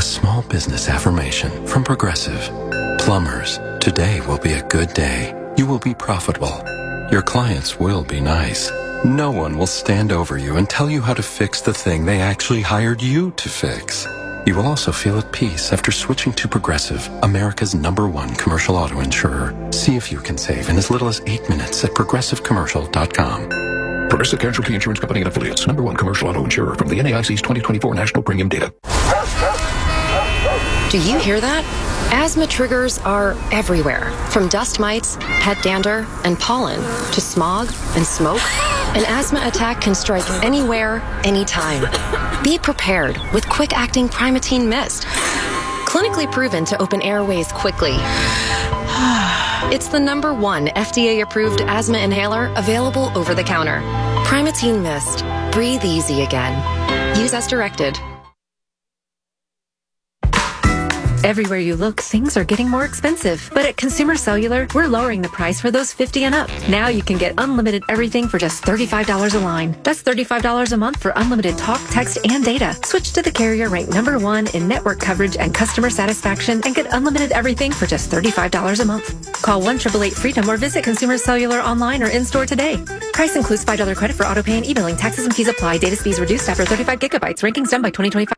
small business affirmation from Progressive. Plumbers, today will be a good day. You will be profitable. Your clients will be nice. No one will stand over you and tell you how to fix the thing they actually hired you to fix. You will also feel at peace after switching to Progressive, America's #1 commercial auto insurer. See if you can save in as little as 8 minutes at progressivecommercial.com. Progressive Casualty Insurance Company and Affiliates, #1 commercial auto insurer from the NAIC's 2024 National Premium Data. Do you hear that? Asthma triggers are everywhere, from dust mites, pet dander, and pollen, to smog and smoke. An asthma attack can strike anywhere, anytime. Be prepared with quick-acting Primatene Mist. Clinically proven to open airways quickly. It's the #1 FDA-approved asthma inhaler available over the counter. Primatene Mist. Breathe easy again. Use as directed. Everywhere you look, things are getting more expensive. But at Consumer Cellular, we're lowering the price for those 50 and up. Now you can get unlimited everything for just $35 a line. That's $35 a month for unlimited talk, text, and data. Switch to the carrier ranked #1 in network coverage and customer satisfaction and get unlimited everything for just $35 a month. Call 1-888-FREEDOM or visit Consumer Cellular online or in-store today. Price includes $5 credit for autopay and e-billing. Taxes and fees apply. Data speeds reduced after 35 gigabytes. Rankings done by 2025.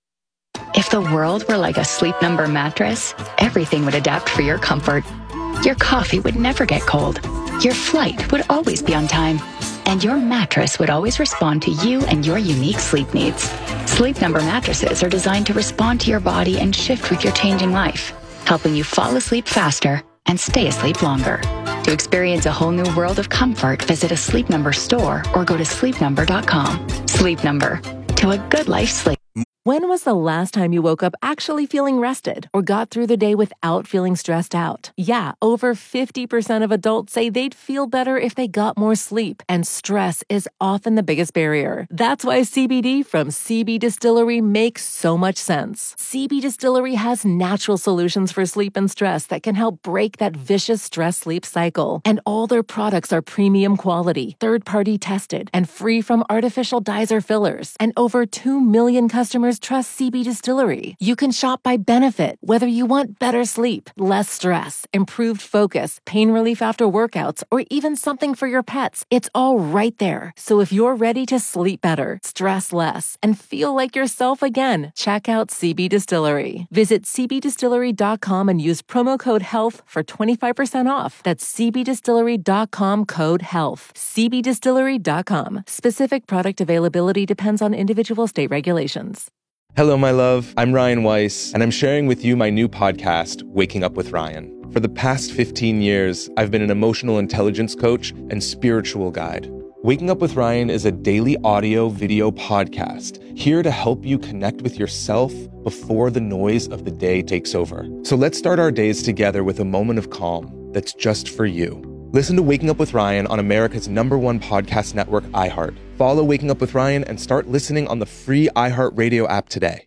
If the world were like a Sleep Number mattress, everything would adapt for your comfort. Your coffee would never get cold. Your flight would always be on time. And your mattress would always respond to you and your unique sleep needs. Sleep Number mattresses are designed to respond to your body and shift with your changing life, helping you fall asleep faster and stay asleep longer. To experience a whole new world of comfort, visit a Sleep Number store or go to sleepnumber.com. Sleep Number. To a good life sleep. When was the last time you woke up actually feeling rested or got through the day without feeling stressed out? Yeah, over 50% of adults say they'd feel better if they got more sleep, and stress is often the biggest barrier. That's why CBD from CB Distillery makes so much sense. CB Distillery has natural solutions for sleep and stress that can help break that vicious stress-sleep cycle. And all their products are premium quality, third-party tested, and free from artificial dyes or fillers. And over 2 million customers trust CB Distillery. You can shop by benefit, whether you want better sleep, less stress, improved focus, pain relief after workouts, or even something for your pets. It's all right there. So if you're ready to sleep better, stress less, and feel like yourself again, check out CB Distillery. Visit cbdistillery.com and use promo code HEALTH for 25% off. That's cbdistillery.com code HEALTH. cbdistillery.com. Specific product availability depends on individual state regulations. Hello, my love. I'm Ryan Weiss, and I'm sharing with you my new podcast, Waking Up with Ryan. For the past 15 years, I've been an emotional intelligence coach and spiritual guide. Waking Up with Ryan is a daily audio-video podcast here to help you connect with yourself before the noise of the day takes over. So let's start our days together with a moment of calm that's just for you. Listen to Waking Up with Ryan on America's #1 podcast network, iHeart. Follow Waking Up with Ryan and start listening on the free iHeartRadio app today.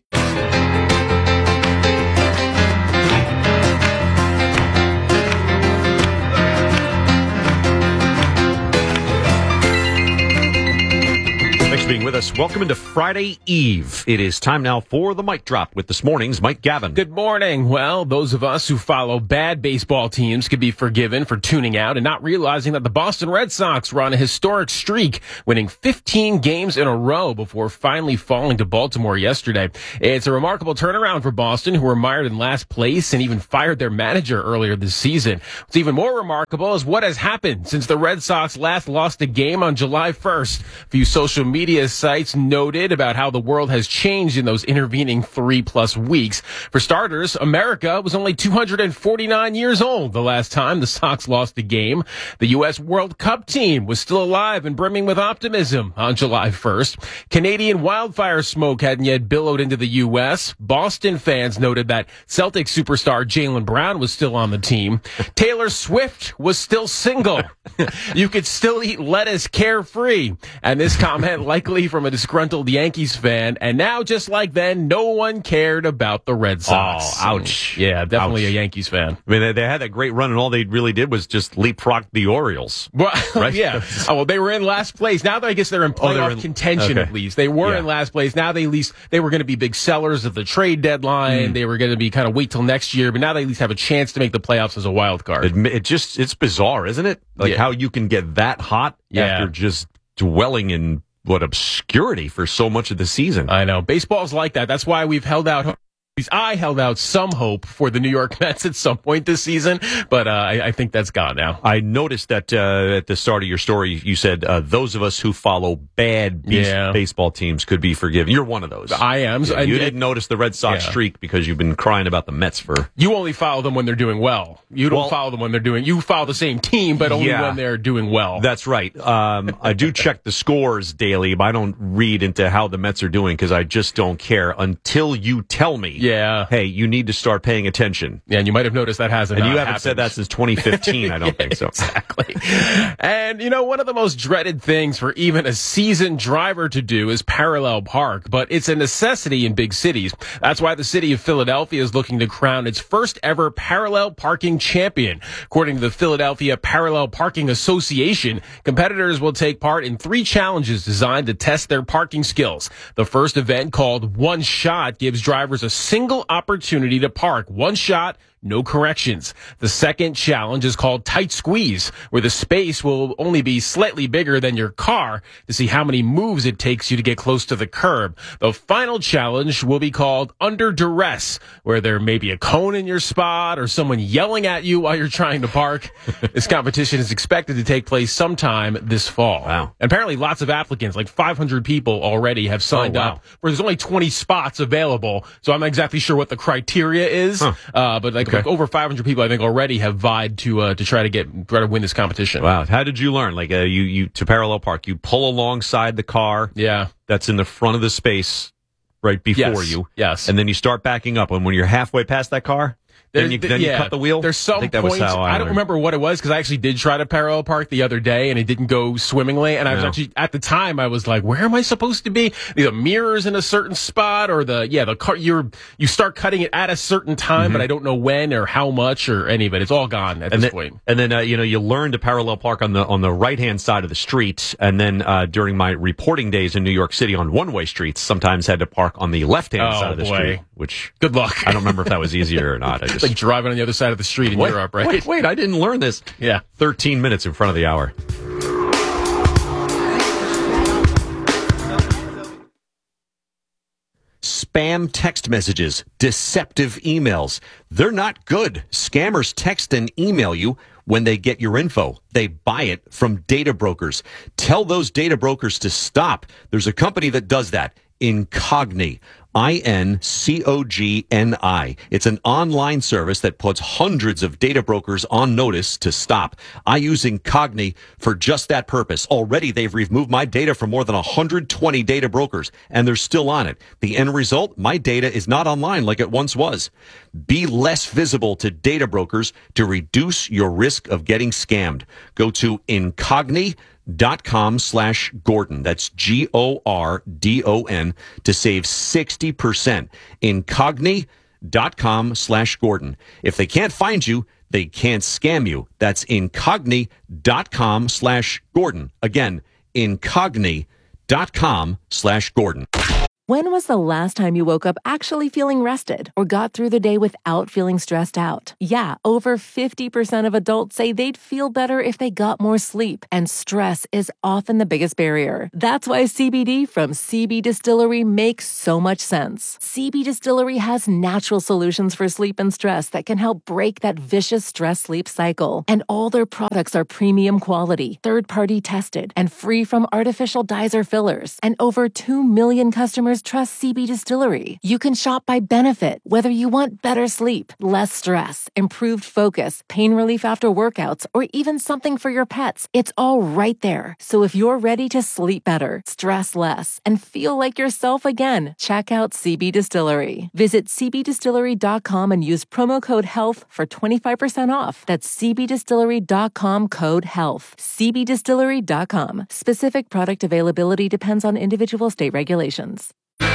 Thanks for being with us. Welcome into Friday Eve. It is time now for the Mic Drop with this morning's Mike Gavin. Good morning. Well, those of us who follow bad baseball teams could be forgiven for tuning out and not realizing that the Boston Red Sox were on a historic streak, winning 15 games in a row before finally falling to Baltimore yesterday. It's a remarkable turnaround for Boston, who were mired in last place and even fired their manager earlier this season. What's even more remarkable is what has happened since the Red Sox last lost a game on July 1st. A few social media sites noted about how the world has changed in those intervening 3+ weeks. For starters, America was only 249 years old the last time the Sox lost a game. The U.S. World Cup team was still alive and brimming with optimism on July 1st. Canadian wildfire smoke hadn't yet billowed into the U.S. Boston fans noted that Celtics superstar Jaylen Brown was still on the team. Taylor Swift was still single. You could still eat lettuce carefree. And this comment likely likely from a disgruntled Yankees fan. And now, just like then, no one cared about the Red Sox. Oh, ouch. Yeah, definitely Ouch. a Yankees fan. I mean, they had that great run, and all they really did was just leapfrog the Orioles. Well, right? Yeah. Oh, well, they were in last place. Now, I guess they're in playoff contention, okay. at least. They were in last place. Now, they were going to be big sellers of the trade deadline. They were going to be kind of wait till next year, but now they at least have a chance to make the playoffs as a wild card. It's bizarre, isn't it? Like how you can get that hot after just dwelling in obscurity for so much of the season. I know. Baseball's like that. That's why we've held out. I held out some hope for the New York Mets at some point this season, but I think that's gone now. I noticed that at the start of your story, you said those of us who follow bad baseball teams could be forgiven. You're one of those. I am. Yeah, you didn't notice the Red Sox streak because you've been crying about the Mets for... You only follow them when they're doing well. You don't follow them when they're doing... You follow the same team, but only when they're doing well. That's right. I do check the scores daily, but I don't read into how the Mets are doing because I just don't care until you tell me. Yeah. Hey, you need to start paying attention. Yeah, and you might have noticed that hasn't And you haven't happened. said that since 2015, I don't think so. Exactly. And, one of the most dreaded things for even a seasoned driver to do is parallel park, but it's a necessity in big cities. That's why the city of Philadelphia is looking to crown its first ever parallel parking champion. According to the Philadelphia Parallel Parking Association, competitors will take part in 3 challenges designed to test their parking skills. The first event, called One Shot, gives drivers a single opportunity to park. One shot, no corrections. The second challenge is called Tight Squeeze, where the space will only be slightly bigger than your car to see how many moves it takes you to get close to the curb. The final challenge will be called Under Duress, where there may be a cone in your spot or someone yelling at you while you're trying to park. This competition is expected to take place sometime this fall. Wow. And apparently lots of applicants, like 500 people already have signed up, where there's only 20 spots available. So I'm not exactly sure what the criteria is, but like over 500 people, I think, already have vied to try to win this competition. Wow. How did you learn? Like you to parallel park, you pull alongside the car that's in the front of the space right before you. Yes. And then you start backing up. And when you're halfway past that car, then you cut the wheel? There's some I think that points, was how I don't remember what it was, because I actually did try to parallel park the other day, and it didn't go swimmingly. And I was actually, at the time, I was like, where am I supposed to be? The mirror's in a certain spot, or the car, you start cutting it at a certain time, but I don't know when or how much or any of it. It's all gone at this point. And then, you learn to parallel park on the right-hand side of the street. And then, during my reporting days in New York City on one-way streets, sometimes had to park on the left-hand side of the street, which... Good luck. I don't remember if that was easier or not. I just... like driving on the other side of the street in Europe, right? Wait, I didn't learn this. Yeah. 13 minutes in front of the hour. Spam text messages, deceptive emails. They're not good. Scammers text and email you when they get your info. They buy it from data brokers. Tell those data brokers to stop. There's a company that does that. Incogni. Incogni. It's an online service that puts hundreds of data brokers on notice to stop. I use Incogni for just that purpose. Already they've removed my data from more than 120 data brokers, and they're still on it. The end result, my data is not online like it once was. Be less visible to data brokers to reduce your risk of getting scammed. Go to Incogni.com/Gordon. That's GORDON to save 60%. Incogni.com/Gordon. If they can't find you, they can't scam you. That's Incogni.com/Gordon. Again, Incogni.com/Gordon. When was the last time you woke up actually feeling rested or got through the day without feeling stressed out? Yeah, over 50% of adults say they'd feel better if they got more sleep, and stress is often the biggest barrier. That's why CBD from CB Distillery makes so much sense. CB Distillery has natural solutions for sleep and stress that can help break that vicious stress-sleep cycle. And all their products are premium quality, third-party tested, and free from artificial dyes or fillers. And over 2 million customers customers trust CB Distillery. You can shop by benefit, whether you want better sleep, less stress, improved focus, pain relief after workouts, or even something for your pets. It's all right there. So if you're ready to sleep better, stress less, and feel like yourself again, check out CB Distillery. Visit cbdistillery.com and use promo code HEALTH for 25% off. That's cbdistillery.com, code HEALTH. cbdistillery.com. Specific product availability depends on individual state regulations.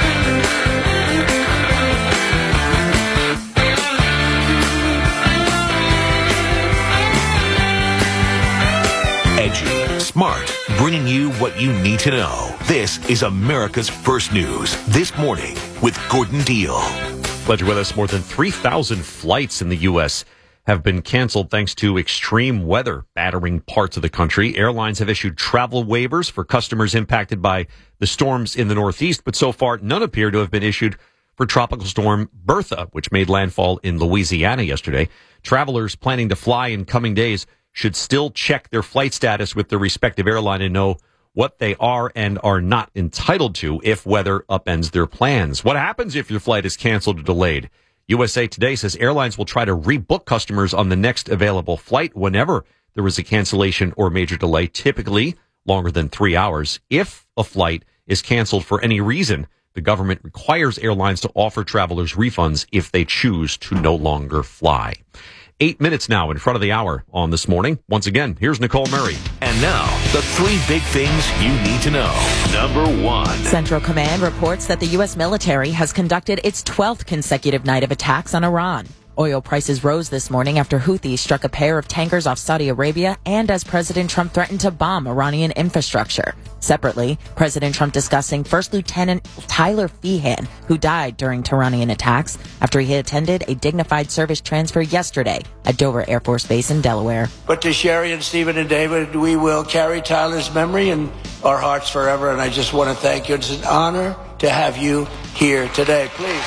Edgy, smart, bringing you what you need to know. This is America's First News This Morning with Gordon Deal. Glad you're with us. More than 3,000 flights in the U.S. have been canceled thanks to extreme weather battering parts of the country. Airlines have issued travel waivers for customers impacted by the storms in the Northeast, but so far none appear to have been issued for Tropical Storm Bertha, which made landfall in Louisiana yesterday. Travelers planning to fly in coming days should still check their flight status with their respective airline and know what they are and are not entitled to if weather upends their plans. What happens if your flight is canceled or delayed? USA Today says airlines will try to rebook customers on the next available flight whenever there is a cancellation or major delay, typically longer than 3 hours. If a flight is canceled for any reason, the government requires airlines to offer travelers refunds if they choose to no longer fly. 8 minutes now in front of the hour on This Morning. Once again, here's Nicole Murray. And now, the three big things you need to know. Number one. Central Command reports that the U.S. military has conducted its 12th consecutive night of attacks on Iran. Oil prices rose this morning after Houthis struck a pair of tankers off Saudi Arabia and as President Trump threatened to bomb Iranian infrastructure. Separately, President Trump discussing First Lieutenant Tyler Feehan, who died during Iranian attacks after he attended a dignified service transfer yesterday at Dover Air Force Base in Delaware. But to Sherry and Stephen and David, we will carry Tyler's memory in our hearts forever, and I just want to thank you. It's an honor to have you here today. Please.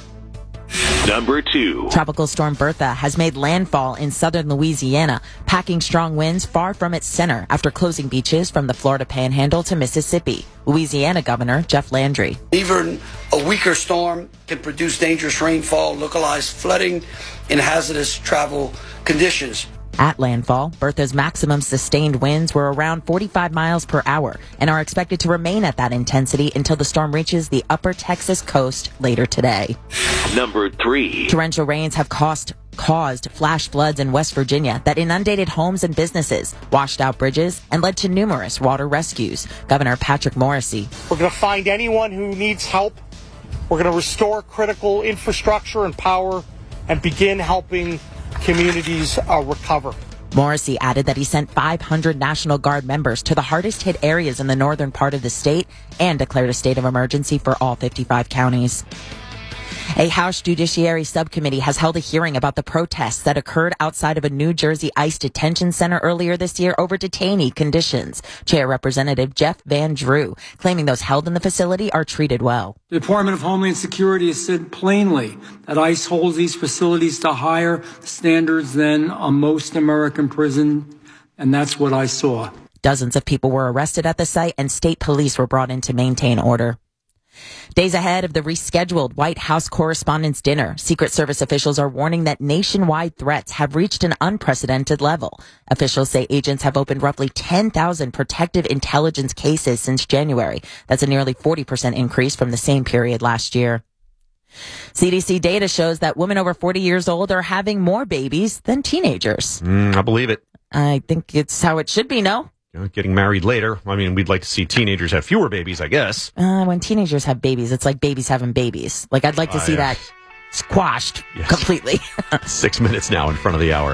Number two. Tropical Storm Bertha has made landfall in southern Louisiana, packing strong winds far from its center after closing beaches from the Florida Panhandle to Mississippi. Louisiana Governor Jeff Landry. Even a weaker storm can produce dangerous rainfall, localized flooding, and hazardous travel conditions. At landfall, Bertha's maximum sustained winds were around 45 miles per hour and are expected to remain at that intensity until the storm reaches the upper Texas coast later today. Number three. Torrential rains have caused flash floods in West Virginia that inundated homes and businesses, washed out bridges, and led to numerous water rescues. Governor Patrick Morrisey. We're going to find anyone who needs help. We're going to restore critical infrastructure and power and begin helping communities recover. Morrisey added that he sent 500 National Guard members to the hardest hit areas in the northern part of the state and declared a state of emergency for all 55 counties. A House Judiciary Subcommittee has held a hearing about the protests that occurred outside of a New Jersey ICE detention center earlier this year over detainee conditions. Chair Representative Jeff Van Drew claiming those held in the facility are treated well. The Department of Homeland Security has said plainly that ICE holds these facilities to higher standards than most American prisons, and that's what I saw. Dozens of people were arrested at the site and state police were brought in to maintain order. Days ahead of the rescheduled White House Correspondents' Dinner, Secret Service officials are warning that nationwide threats have reached an unprecedented level. Officials say agents have opened roughly 10,000 protective intelligence cases since January. That's a nearly 40% increase from the same period last year. CDC data shows that women over 40 years old are having more babies than teenagers. I believe it. I think it's how it should be, no? Getting married later. I mean, we'd like to see teenagers have fewer babies, I guess. When teenagers have babies, it's like babies having babies. Like, I'd like to see that squashed completely. 6 minutes now in front of the hour.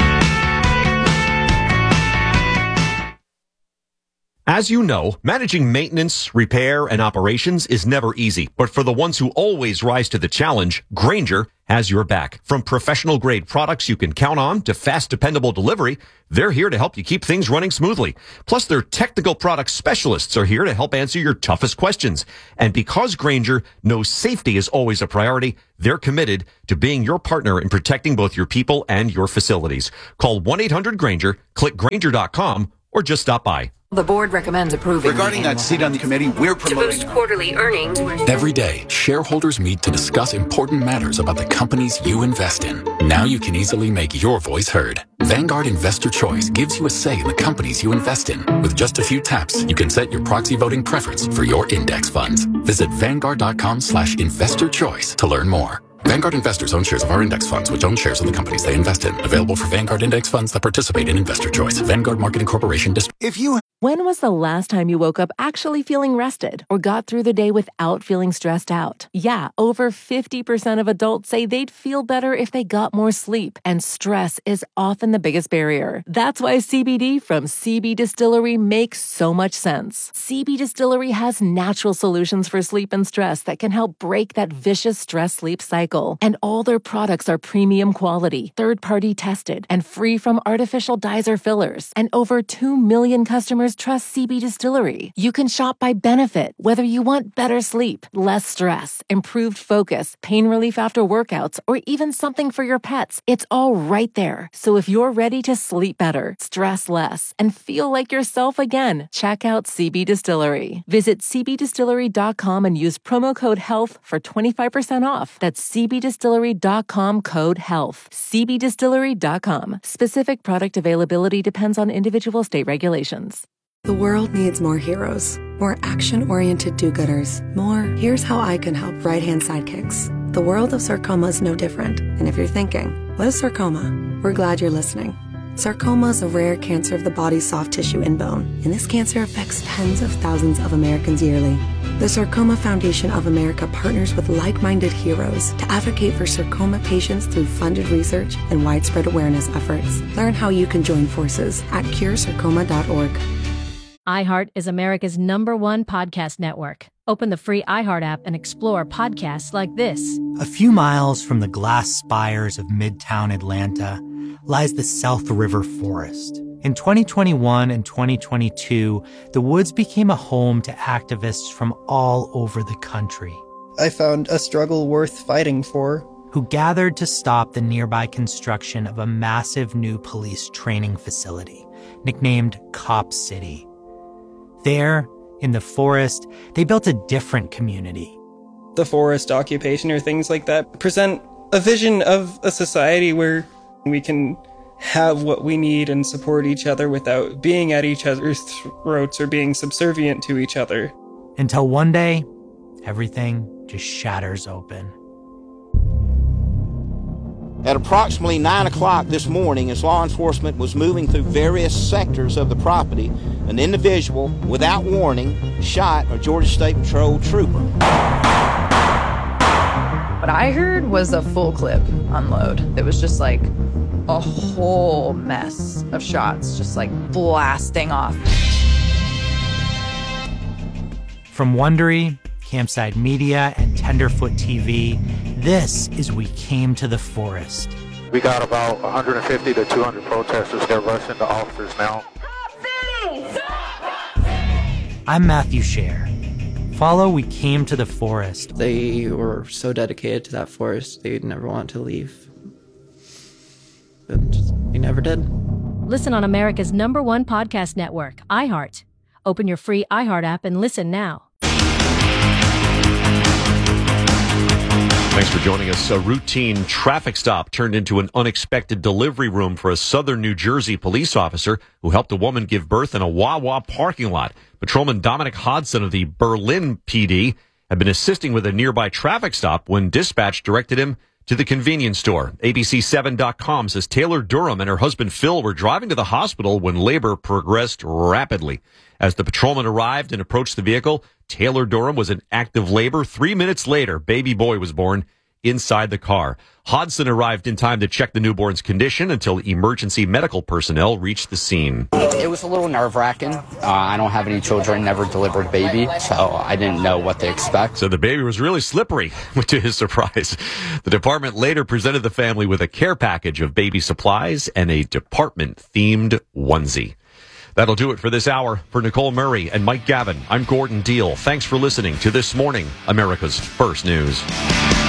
As you know, managing maintenance, repair, and operations is never easy. But for the ones who always rise to the challenge, Grainger has your back. From professional-grade products you can count on to fast, dependable delivery, they're here to help you keep things running smoothly. Plus, their technical product specialists are here to help answer your toughest questions. And because Grainger knows safety is always a priority, they're committed to being your partner in protecting both your people and your facilities. Call 1-800-GRAINGER, click Grainger.com, or just stop by. The board recommends approving. Regarding that seat on the committee, we're promoting. To boost quarterly earnings. Every day, shareholders meet to discuss important matters about the companies you invest in. Now you can easily make your voice heard. Vanguard Investor Choice gives you a say in the companies you invest in. With just a few taps, you can set your proxy voting preference for your index funds. Visit Vanguard.com/investorchoice to learn more. Vanguard investors own shares of our index funds, which own shares of the companies they invest in. Available for Vanguard index funds that participate in Investor Choice. Vanguard Marketing Corporation. When was the last time you woke up actually feeling rested or got through the day without feeling stressed out? Yeah, over 50% of adults say they'd feel better if they got more sleep, and stress is often the biggest barrier. That's why CBD from CB Distillery makes so much sense. CB Distillery has natural solutions for sleep and stress that can help break that vicious stress-sleep cycle. And all their products are premium quality, third-party tested, and free from artificial dyes or fillers. And over 2 million customers trust CB Distillery. You can shop by benefit, whether you want better sleep, less stress, improved focus, pain relief after workouts, or even something for your pets. It's all right there. So if you're ready to sleep better, stress less, and feel like yourself again, check out CB Distillery. Visit cbdistillery.com and use promo code HEALTH for 25% off. That's cbdistillery.com, code HEALTH. cbdistillery.com. Specific product availability depends on individual state regulations. The world needs more heroes, more action-oriented do-gooders, more here's how I can help right-hand sidekicks. The world of sarcoma is no different. And if you're thinking, what is sarcoma? We're glad you're listening. Sarcoma is a rare cancer of the body's soft tissue and bone, and this cancer affects tens of thousands of Americans yearly. The Sarcoma Foundation of America partners with like-minded heroes to advocate for sarcoma patients through funded research and widespread awareness efforts. Learn how you can join forces at curesarcoma.org. iHeart is America's #1 podcast network. Open the free iHeart app and explore podcasts like this. A few miles from the glass spires of Midtown Atlanta lies the South River Forest. In 2021 and 2022, the woods became a home to activists from all over the country. I found a struggle worth fighting for. Who gathered to stop the nearby construction of a massive new police training facility, nicknamed Cop City. There, in the forest, they built a different community. The forest occupation or things like that present a vision of a society where we can have what we need and support each other without being at each other's throats or being subservient to each other. Until one day, everything just shatters open. At approximately 9 o'clock this morning, as law enforcement was moving through various sectors of the property, an individual, without warning, shot a Georgia State Patrol trooper. What I heard was a full clip unload. It was just like a whole mess of shots, just like blasting off. From Wondery, Campside Media, and Tenderfoot TV, this is We Came to the Forest. We got about 150 to 200 protesters. They're rushing the officers now. I'm Matthew Scher. Follow We Came to the Forest. They were so dedicated to that forest, they'd never want to leave. But they never did. Listen on America's #1 podcast network, iHeart. Open your free iHeart app and listen now. Thanks for joining us. A routine traffic stop turned into an unexpected delivery room for a southern New Jersey police officer who helped a woman give birth in a Wawa parking lot. Patrolman Dominic Hodson of the Berlin PD had been assisting with a nearby traffic stop when dispatch directed him to the convenience store. ABC7.com says Taylor Durham and her husband Phil were driving to the hospital when labor progressed rapidly. As the patrolman arrived and approached the vehicle, Taylor Durham was in active labor. 3 minutes later, baby boy was born inside the car. Hodson arrived in time to check the newborn's condition until emergency medical personnel reached the scene. It was a little nerve-wracking. I don't have any children, never delivered baby, so I didn't know what to expect. So the baby was really slippery, to his surprise. The department later presented the family with a care package of baby supplies and a department-themed onesie. That'll do it for this hour. For Nicole Murray and Mike Gavin, I'm Gordon Deal. Thanks for listening to This Morning, America's First News.